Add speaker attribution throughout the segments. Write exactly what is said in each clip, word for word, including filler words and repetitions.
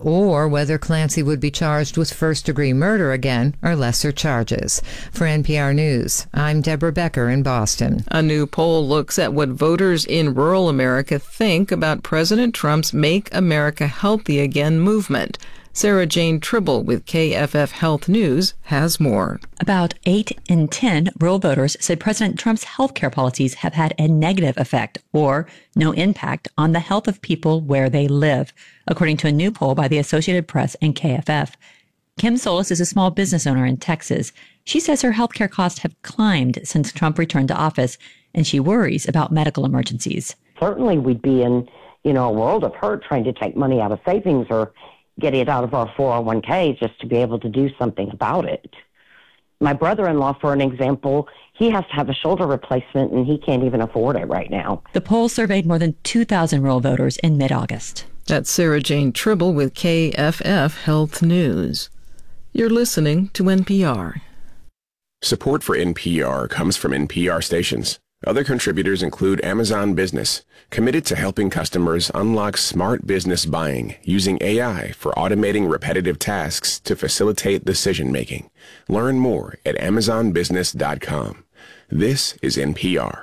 Speaker 1: or whether Clancy would be charged with first-degree murder again or lesser charges. For N P R News, I'm Deborah Becker in Boston.
Speaker 2: A new poll looks at what voters in rural America think about President Trump's Make America Healthy Again movement. Sarah Jane Tribble with K F F Health News has more.
Speaker 3: About eight in ten rural voters said President Trump's health care policies have had a negative effect or no impact on the health of people where they live, according to a new poll by the Associated Press and K F F. Kim Solis is a small business owner in Texas. She says her health care costs have climbed since Trump returned to office, and she worries about medical emergencies.
Speaker 4: Certainly we'd be in, you know, a world of hurt trying to take money out of savings or get it out of our four oh one k just to be able to do something about it. My brother-in-law, for an example, he has to have a shoulder replacement and he can't even afford it right now.
Speaker 3: The poll surveyed more than two thousand rural voters in mid-August.
Speaker 2: That's Sarah Jane Tribble with K F F Health News. You're listening to N P R.
Speaker 5: Support for N P R comes from N P R stations. Other contributors include Amazon Business, committed to helping customers unlock smart business buying using A I for automating repetitive tasks to facilitate decision-making. Learn more at amazon business dot com. This is N P R.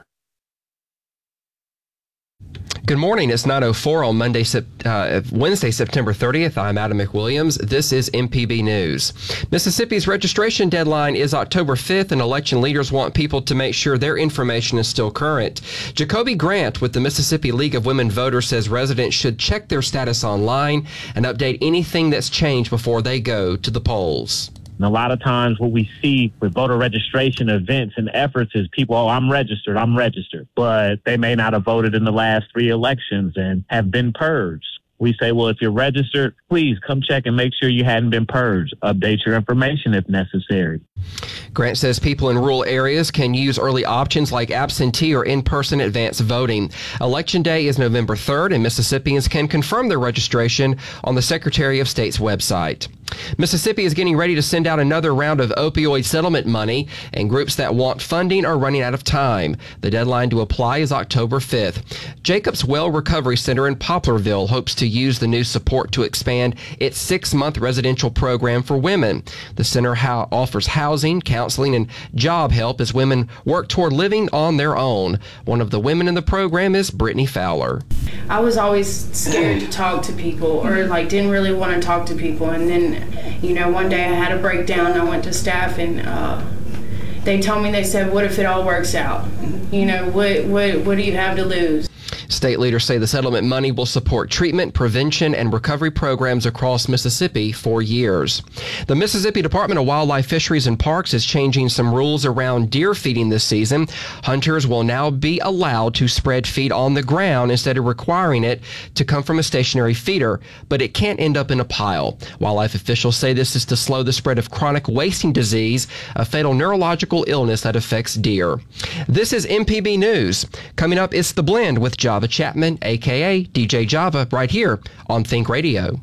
Speaker 6: Good morning. It's nine oh four on Monday, uh, Wednesday, September thirtieth. I'm Adam McWilliams. This is M P B News. Mississippi's registration deadline is October fifth, and election leaders want people to make sure their information is still current. Jacoby Grant with the Mississippi League of Women Voters says residents should check their status online and update anything that's changed before they go to the polls.
Speaker 7: And a lot of times what we see with voter registration events and efforts is people, oh, I'm registered, I'm registered. But they may not have voted in the last three elections and have been purged. We say, well, if you're registered, please come check and make sure you hadn't been purged. Update your information if necessary.
Speaker 6: Grant says people in rural areas can use early options like absentee or in-person advance voting. Election Day is November third, and Mississippians can confirm their registration on the Secretary of State's website. Mississippi is getting ready to send out another round of opioid settlement money, and groups that want funding are running out of time. The deadline to apply is October fifth. Jacobs Well Recovery Center in Poplarville hopes to use the new support to expand its six-month residential program for women. The center ho- offers housing, counseling, and job help as women work toward living on their own. One of the women in the program is Brittany Fowler.
Speaker 8: I was always scared to talk to people, or like didn't really want to talk to people, and then you know, one day I had a breakdown. I went to staff and uh, they told me, they said, what if it all works out? You know, what, what, what do you have to lose?
Speaker 6: State leaders say the settlement money will support treatment, prevention, and recovery programs across Mississippi for years. The Mississippi Department of Wildlife, Fisheries, and Parks is changing some rules around deer feeding this season. Hunters will now be allowed to spread feed on the ground instead of requiring it to come from a stationary feeder, but it can't end up in a pile. Wildlife officials say this is to slow the spread of chronic wasting disease, a fatal neurological illness that affects deer. This is M P B News. Coming up, it's The Blend with Java Chapman, a k a. D J Java, right here on Think Radio.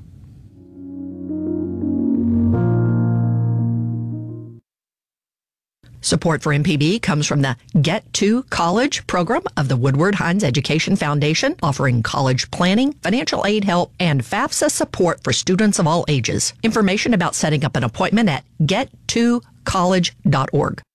Speaker 9: Support for M P B comes from the Get to College program of the Woodward Hines Education Foundation, offering college planning, financial aid help, and FAFSA support for students of all ages. Information about setting up an appointment at get to college dot org.